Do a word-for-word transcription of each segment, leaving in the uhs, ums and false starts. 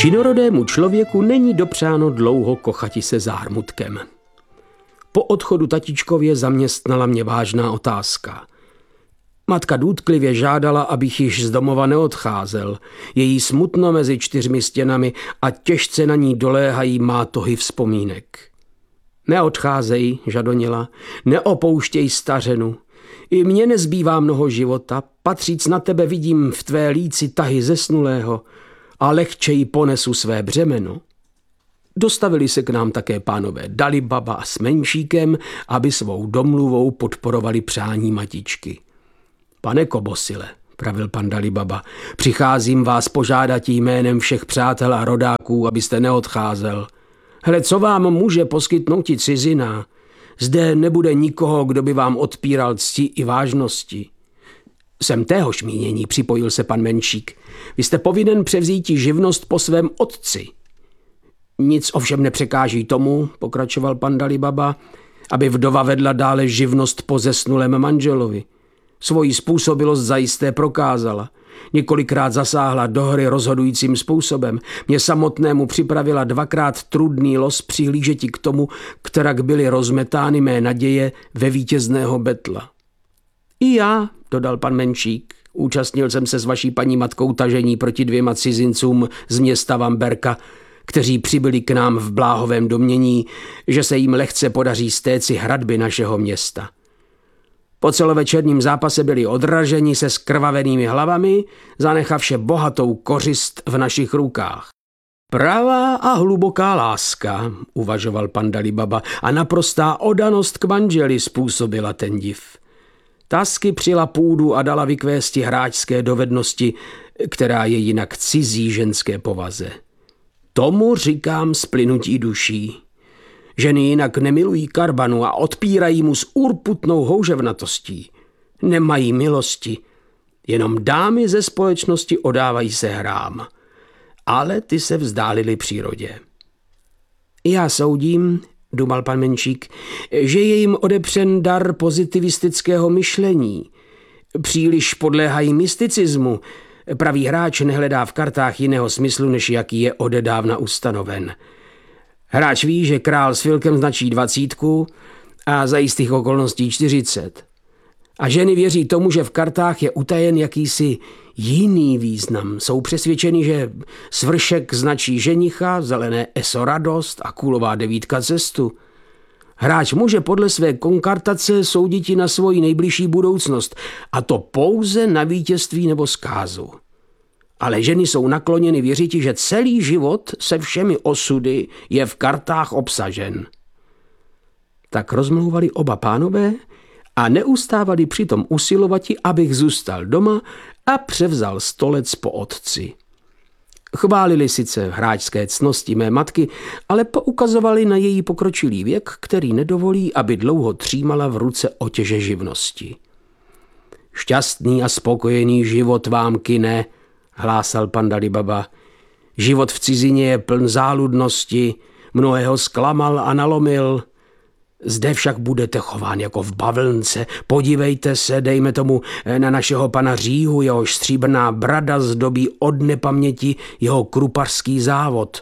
Činorodému člověku není dopřáno dlouho kochati se zármutkem. Po odchodu tatičkově zaměstnala mě vážná otázka. Matka důtklivě žádala, abych již z domova neodcházel. Její smutno mezi čtyřmi stěnami a těžce na ní doléhají mátohy vzpomínek. Neodcházej, žadonila, neopouštěj stařenu. I mně nezbývá mnoho života, patříc na tebe vidím v tvé líci tahy zesnulého a lehčeji ponesu své břemeno. Dostavili se k nám také pánové Dalibaba a s Menšíkem, aby svou domluvou podporovali přání matičky. Pane Kobosile, pravil pan Dalibaba, přicházím vás požádat jménem všech přátel a rodáků, abyste neodcházel. Hle, co vám může poskytnout i cizina? Zde nebude nikoho, kdo by vám odpíral cti i vážnosti. Jsem téhož mínění, připojil se pan Menšík. Vy jste povinen převzít živnost po svém otci. Nic ovšem nepřekáží tomu, pokračoval pan Dalibaba, aby vdova vedla dále živnost po zesnulém manželovi. Svoji způsobilost zajisté prokázala. Několikrát zasáhla do hry rozhodujícím způsobem. Mě samotnému připravila dvakrát trudný los přihlížeti k tomu, kterak byly rozmetány mé naděje ve vítězného betla. I já, dodal pan Menšík, účastnil jsem se s vaší paní matkou tažení proti dvěma cizincům z města Vamberka, kteří přibyli k nám v bláhovém domnění, že se jim lehce podaří stéci hradby našeho města. Po celovečerním zápase byli odraženi se skrvavenými hlavami, zanechavše bohatou kořist v našich rukách. Pravá a hluboká láska, uvažoval pan Dalibaba, a naprostá odanost k manželi způsobila ten div. Tasky přila půdu a dala vykvésti hráčské dovednosti, která je jinak cizí ženské povaze. Tomu říkám splynutí duší. Ženy jinak nemilují Karbanu a odpírají mu s urputnou houževnatostí. Nemají milosti, jenom dámy ze společnosti odávají se hrám. Ale ty se vzdálily přírodě. Já soudím, dumal pan Menšík, že je jim odepřen dar pozitivistického myšlení. Příliš podléhají mysticismu. Pravý hráč nehledá v kartách jiného smyslu, než jaký je odedávna ustanoven. Hráč ví, že král s filkem značí dvacítku a za jistých okolností čtyřicet. A ženy věří tomu, že v kartách je utajen jakýsi jiný význam. Jsou přesvědčeni, že svršek značí ženicha, zelené eso radost a kůlová devítka cestu. Hráč může podle své konkartace souditi na svoji nejbližší budoucnost, a to pouze na vítězství nebo zkázu. Ale ženy jsou nakloněny věřiti, že celý život se všemi osudy je v kartách obsažen. Tak rozmlouvali oba pánové a neustávali přitom usilovati, abych zůstal doma a převzal stolec po otci. Chválili sice hráčské ctnosti mé matky, ale poukazovali na její pokročilý věk, který nedovolí, aby dlouho třímala v ruce otěže živnosti. Šťastný a spokojený život vám, kyne, hlásal pan Dalibaba. Život v cizině je pln záludnosti, mnohého zklamal a nalomil. Zde však budete chován jako v bavlnce. Podívejte se, dejme tomu, na našeho pana Říhu, jehož stříbrná brada zdobí od nepaměti jeho krupařský závod.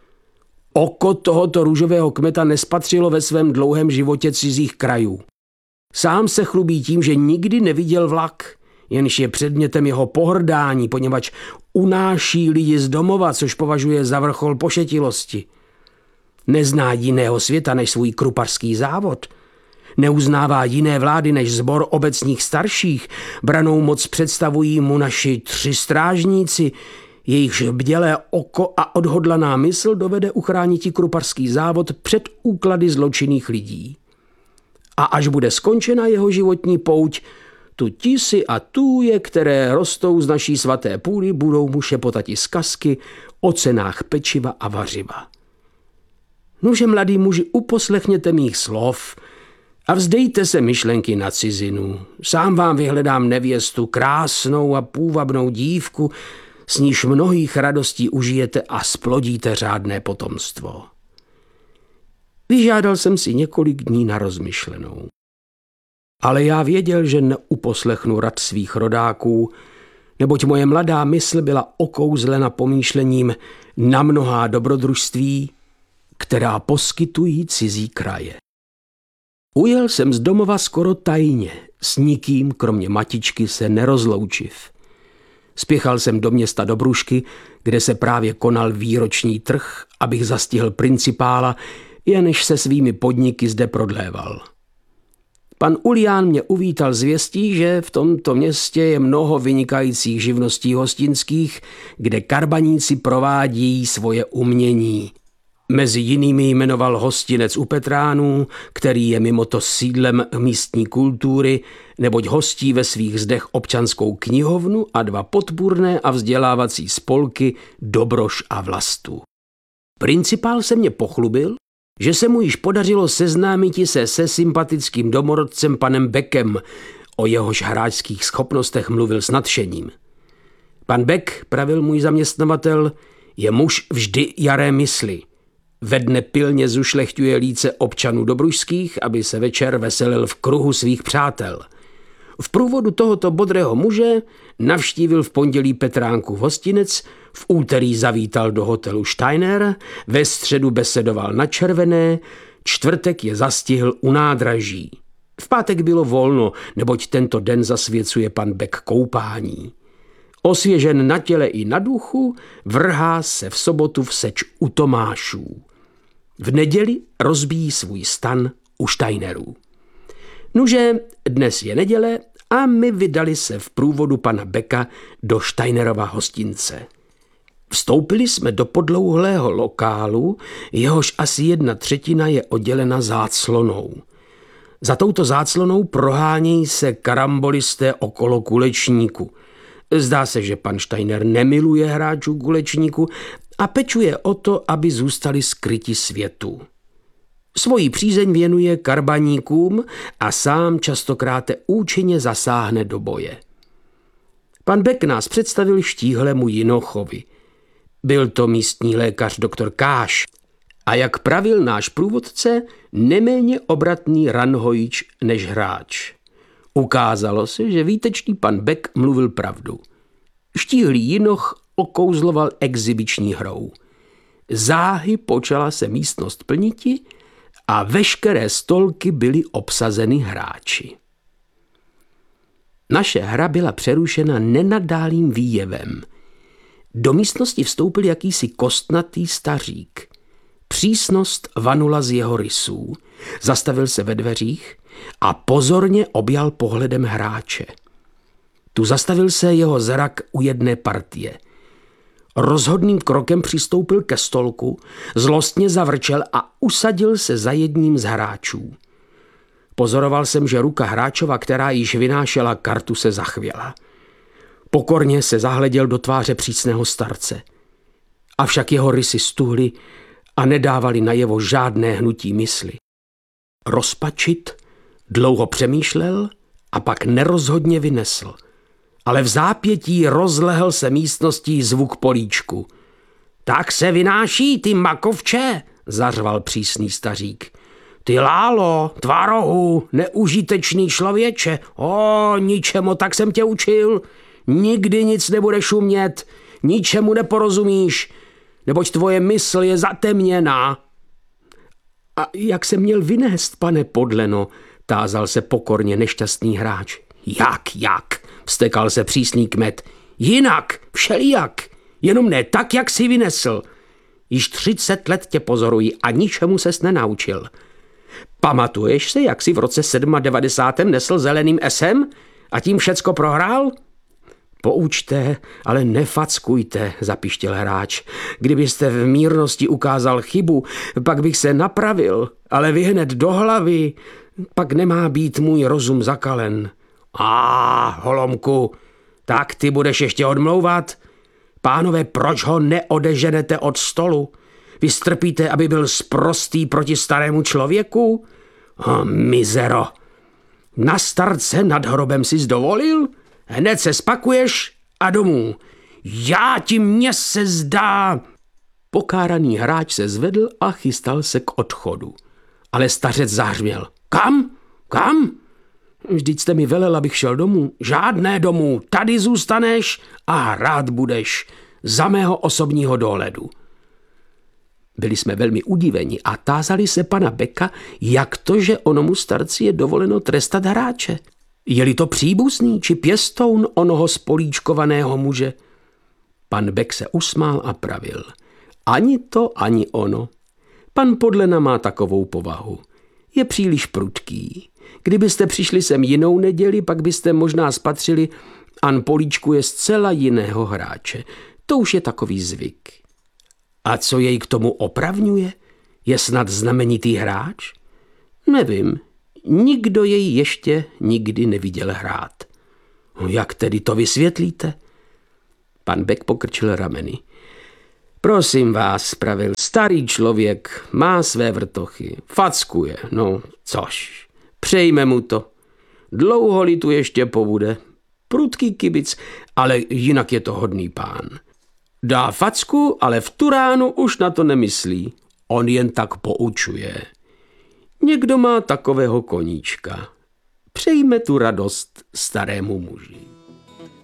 Oko tohoto růžového kmeta nespatřilo ve svém dlouhém životě cizích krajů. Sám se chlubí tím, že nikdy neviděl vlak, jenž je předmětem jeho pohrdání, poněvadž unáší lidi z domova, což považuje za vrchol pošetilosti. Nezná jiného světa než svůj krupařský závod. Neuznává jiné vlády než sbor obecních starších. Branou moc představují mu naši tři strážníci, jejichž bdělé oko a odhodlaná mysl dovede uchránit krupařský závod před úklady zločinných lidí. A až bude skončena jeho životní pouť, tu tisy a tůje, které rostou z naší svaté půdy, budou mu šepotati zkazky o cenách pečiva a vařiva. Nože, mladí muži, uposlechněte mých slov a vzdejte se myšlenky na cizinu. Sám vám vyhledám nevěstu, krásnou a půvabnou dívku, s níž mnohých radostí užijete a splodíte řádné potomstvo. Vyžádal jsem si několik dní na rozmyšlenou. Ale já věděl, že neuposlechnu rad svých rodáků, neboť moje mladá mysl byla okouzlena pomýšlením na mnohá dobrodružství, která poskytují cizí kraje. Ujel jsem z domova skoro tajně, s nikým, kromě matičky, se nerozloučiv. Spěchal jsem do města Dobrušky, kde se právě konal výroční trh, abych zastihl principála, jenž se svými podniky zde prodléval. Pan Ulián mě uvítal zvěstí, že v tomto městě je mnoho vynikajících živností hostinských, kde karbaníci provádí svoje umění. Mezi jinými jmenoval hostinec u Petránů, který je mimo to sídlem místní kultury, neboť hostí ve svých zdech občanskou knihovnu a dva podpůrné a vzdělávací spolky Dobroš a Vlastu. Principál se mě pochlubil, že se mu již podařilo seznámiti se se sympatickým domorodcem panem Beckem, o jehož hráčských schopnostech mluvil s nadšením. Pan Beck, pravil můj zaměstnavatel, je muž vždy jaré mysli. Ve dne pilně zušlechťuje líce občanů dobrušských, aby se večer veselil v kruhu svých přátel. V průvodu tohoto bodrého muže navštívil v pondělí Petránku hostinec, v úterý zavítal do hotelu Steiner, ve středu besedoval na Červené, čtvrtek je zastihl u nádraží. V pátek bylo volno, neboť tento den zasvěcuje pan Beck koupání. Osvěžen na těle i na duchu, vrhá se v sobotu v seč u Tomášů. V neděli rozbíjí svůj stan u Steinerů. Nuže, dnes je neděle a my vydali se v průvodu pana Becka do Steinerova hostince. Vstoupili jsme do podlouhlého lokálu, jehož asi jedna třetina je oddělena záclonou. Za touto záclonou prohánějí se karambolisté okolo kulečníku. Zdá se, že pan Steiner nemiluje hráčů kulečníku a pečuje o to, aby zůstali skryti světu. Svoji přízeň věnuje karbaníkům a sám častokrát účinně zasáhne do boje. Pan Beck nás představil štíhlému Jinochovi. Byl to místní lékař doktor Káš a jak pravil náš průvodce, neméně obratný ranhojič než hráč. Ukázalo se, že výtečný pan Beck mluvil pravdu. Štíhlý Jinoch okouzloval exibiční hrou. Záhy počala se místnost plniti a veškeré stolky byly obsazeny hráči. Naše hra byla přerušena nenadálým výjevem. Do místnosti vstoupil jakýsi kostnatý stařík. Přísnost vanula z jeho rysů, zastavil se ve dveřích a pozorně objal pohledem hráče. Tu zastavil se jeho zrak u jedné partie. Rozhodným krokem přistoupil ke stolku, zlostně zavrčel a usadil se za jedním z hráčů. Pozoroval jsem, že ruka hráčova, která již vynášela kartu, se zachvěla. Pokorně se zahleděl do tváře přísného starce. Avšak jeho rysy stuhly a nedávali najevo žádné hnutí mysli. Rozpačit dlouho přemýšlel a pak nerozhodně vynesl. Ale v zápětí rozlehl se místností zvuk políčku. Tak se vynáší, ty makovče, zařval přísný stařík. Ty lálo, tvarohu, neužitečný člověče, o, ničemu, tak jsem tě učil. Nikdy nic nebudeš umět, ničemu neporozumíš, neboť tvoje mysl je zatemněná. A jak se měl vynést, pane Podleno, tázal se pokorně nešťastný hráč. Jak, jak, vztekal se přísný kmet. Jinak, všelijak, jenom ne tak, jak si vynesl. Již třicet let tě pozoruji a ničemu ses nenaučil. Pamatuješ se, jak jsi v roce devadesátém sedmém nesl zeleným esem a tím všecko prohrál? Poučte, ale nefackujte, zapištěl hráč. Kdybyste v mírnosti ukázal chybu, pak bych se napravil, ale vy hned do hlavy, pak nemá být můj rozum zakalen. A holomku, tak ty budeš ještě odmlouvat? Pánové, proč ho neodeženete od stolu? Vy strpíte, aby byl sprostý proti starému člověku? Oh, mizero, na starce nad hrobem si dovolil? Hned se spakuješ a domů. Já ti mně se zdá. Pokáraný hráč se zvedl a chystal se k odchodu. Ale stařec zahřměl. Kam? Kam? Vždyť jste mi velel, abych šel domů. Žádné domů, tady zůstaneš a hrát budeš za mého osobního dohledu. Byli jsme velmi udiveni a tázali se pana Becka, jak to, že onomu starci je dovoleno trestat hráče. Je-li to příbuzný či pěstoun onoho spolíčkovaného muže? Pan Beck se usmál a pravil. Ani to, ani ono. Pan Podlena má takovou povahu. Je příliš prudký. Kdybyste přišli sem jinou neděli, pak byste možná spatřili, an políčkuje zcela jiného hráče. To už je takový zvyk. A co jej k tomu opravňuje? Je snad znamenitý hráč? Nevím. Nikdo jej ještě nikdy neviděl hrát. Jak tedy to vysvětlíte? Pan Beck pokrčil rameny. Prosím vás, pravil, starý člověk má své vrtochy, fackuje, no což, přejme mu to. Dlouho-li tu ještě pobude, prudký kibic, ale jinak je to hodný pán. Dá facku, ale v tu ránu už na to nemyslí, on jen tak poučuje. Někdo má takového koníčka. Přejme tu radost starému muži.